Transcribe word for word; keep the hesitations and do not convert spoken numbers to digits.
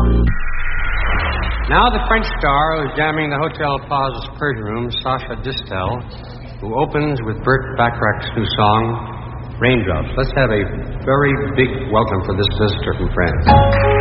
Now the French star who's jamming the Hotel Plaza's Persian Room, Sasha Distel, who opens with Burt Bacharach's new song, Raindrops. Let's have a very big welcome for this visitor from France.